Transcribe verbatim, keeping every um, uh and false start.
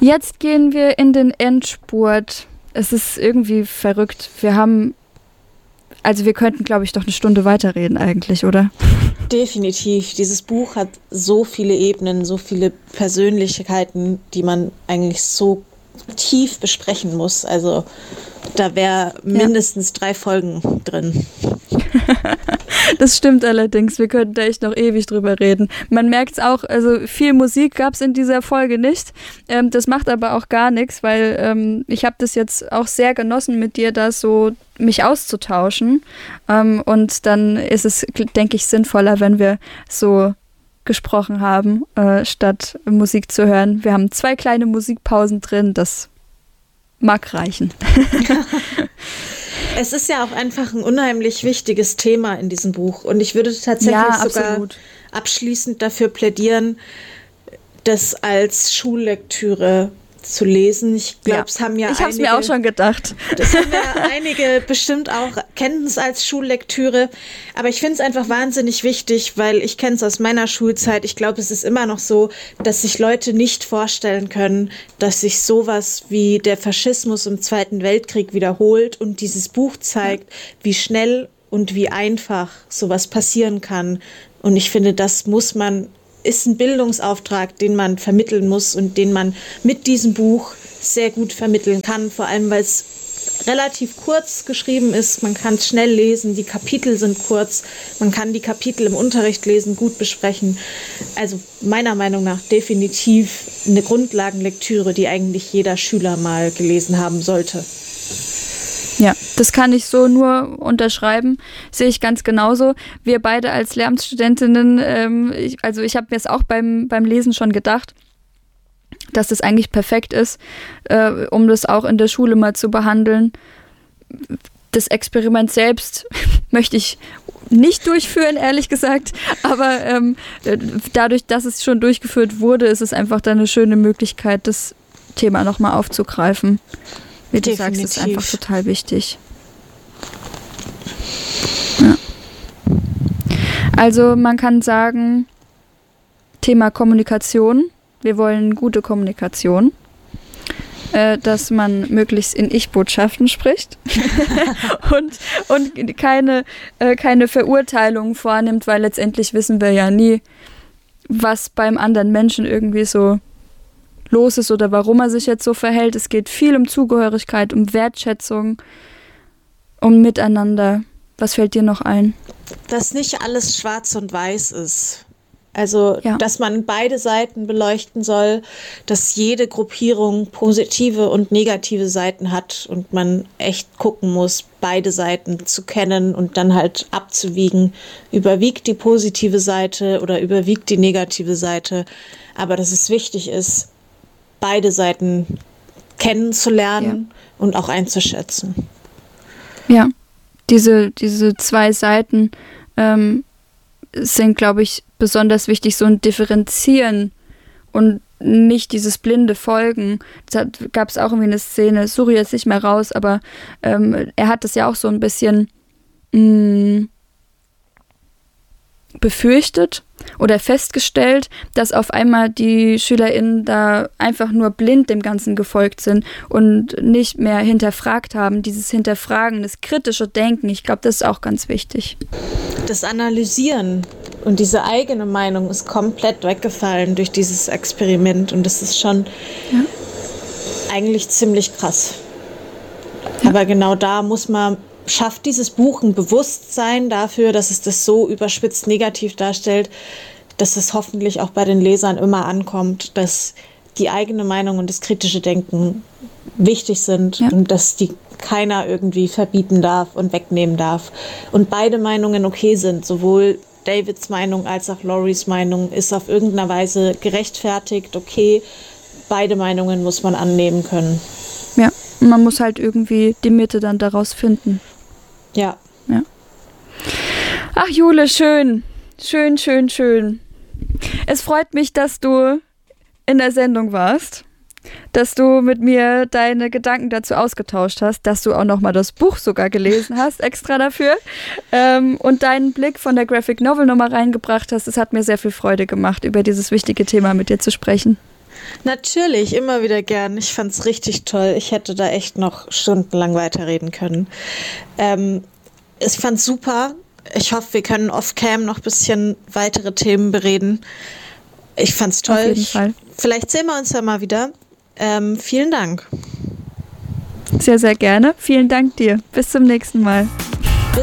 Jetzt gehen wir in den Endspurt. Es ist irgendwie verrückt. Wir haben, also wir könnten, glaube ich, doch eine Stunde weiterreden eigentlich, oder? Definitiv. Dieses Buch hat so viele Ebenen, so viele Persönlichkeiten, die man eigentlich so tief besprechen muss. Also da wäre mindestens ja. drei Folgen drin. Das stimmt allerdings. Wir könnten da echt noch ewig drüber reden. Man merkt es auch, also viel Musik gab es in dieser Folge nicht. Ähm, das macht aber auch gar nichts, weil ähm, ich habe das jetzt auch sehr genossen, mit dir da so mich auszutauschen. Ähm, und dann ist es, denke ich, sinnvoller, wenn wir so gesprochen haben, äh, statt Musik zu hören. Wir haben zwei kleine Musikpausen drin, das mag reichen. Es ist ja auch einfach ein unheimlich wichtiges Thema in diesem Buch. Und ich würde tatsächlich ja, sogar abschließend dafür plädieren, das als Schullektüre zu lesen. Ich glaube, ja. es haben ja ich habe es mir auch schon gedacht. Das haben ja einige bestimmt auch, kennen es als Schullektüre. Aber ich finde es einfach wahnsinnig wichtig, weil ich kenne es aus meiner Schulzeit. Ich glaube, es ist immer noch so, dass sich Leute nicht vorstellen können, dass sich sowas wie der Faschismus im Zweiten Weltkrieg wiederholt und dieses Buch zeigt, wie schnell und wie einfach sowas passieren kann. Und ich finde, das muss man ist ein Bildungsauftrag, den man vermitteln muss und den man mit diesem Buch sehr gut vermitteln kann, vor allem weil es relativ kurz geschrieben ist. Man kann es schnell lesen, die Kapitel sind kurz, man kann die Kapitel im Unterricht lesen, gut besprechen. Also meiner Meinung nach definitiv eine Grundlagenlektüre, die eigentlich jeder Schüler mal gelesen haben sollte. Ja, das kann ich so nur unterschreiben, sehe ich ganz genauso. Wir beide als Lehramtsstudentinnen, ähm, ich, also ich habe mir es auch beim, beim Lesen schon gedacht, dass das eigentlich perfekt ist, äh, um das auch in der Schule mal zu behandeln. Das Experiment selbst möchte ich nicht durchführen, ehrlich gesagt, aber ähm, dadurch, dass es schon durchgeführt wurde, ist es einfach dann eine schöne Möglichkeit, das Thema nochmal aufzugreifen. Wie du Definitiv. sagst, ist einfach total wichtig. Ja. Also man kann sagen, Thema Kommunikation. Wir wollen gute Kommunikation. Äh, dass man möglichst in Ich-Botschaften spricht und, und keine, äh, keine Verurteilung vornimmt, weil letztendlich wissen wir ja nie, was beim anderen Menschen irgendwie so los ist oder warum er sich jetzt so verhält. Es geht viel um Zugehörigkeit, um Wertschätzung, um Miteinander. Was fällt dir noch ein? Dass nicht alles schwarz und weiß ist. Also, ja. dass man beide Seiten beleuchten soll, dass jede Gruppierung positive und negative Seiten hat und man echt gucken muss, beide Seiten zu kennen und dann halt abzuwiegen. Überwiegt die positive Seite oder überwiegt die negative Seite? Aber dass es wichtig ist, beide Seiten kennenzulernen ja. und auch einzuschätzen. Ja, diese, diese zwei Seiten ähm, sind, glaube ich, besonders wichtig, so ein Differenzieren und nicht dieses blinde Folgen. Da gab es auch irgendwie eine Szene, suche jetzt nicht mehr raus, aber ähm, er hat das ja auch so ein bisschen mh, befürchtet oder festgestellt, dass auf einmal die SchülerInnen da einfach nur blind dem Ganzen gefolgt sind und nicht mehr hinterfragt haben. Dieses Hinterfragen, das kritische Denken, ich glaube, das ist auch ganz wichtig. Das Analysieren und diese eigene Meinung ist komplett weggefallen durch dieses Experiment und das ist schon ja. eigentlich ziemlich krass. Ja. Aber genau da muss man schafft dieses Buch ein Bewusstsein dafür, dass es das so überspitzt negativ darstellt, dass es hoffentlich auch bei den Lesern immer ankommt, dass die eigene Meinung und das kritische Denken wichtig sind ja. und dass die keiner irgendwie verbieten darf und wegnehmen darf. Und beide Meinungen okay sind, sowohl Davids Meinung als auch Loris Meinung ist auf irgendeiner Weise gerechtfertigt, okay. Beide Meinungen muss man annehmen können. Ja, man muss halt irgendwie die Mitte dann daraus finden. Ja. ja. Ach, Jule, schön. Schön, schön, schön. Es freut mich, dass du in der Sendung warst, dass du mit mir deine Gedanken dazu ausgetauscht hast, dass du auch nochmal das Buch sogar gelesen hast, extra dafür, ähm, und deinen Blick von der Graphic Novel nochmal reingebracht hast. Es hat mir sehr viel Freude gemacht, über dieses wichtige Thema mit dir zu sprechen. Natürlich, immer wieder gern. Ich fand's richtig toll. Ich hätte da echt noch stundenlang weiterreden können. Ähm, ich fand's super. Ich hoffe, wir können off-cam noch ein bisschen weitere Themen bereden. Ich fand's toll. Auf jeden Fall. Vielleicht sehen wir uns ja mal wieder. Ähm, vielen Dank. Sehr, sehr gerne. Vielen Dank dir. Bis zum nächsten Mal.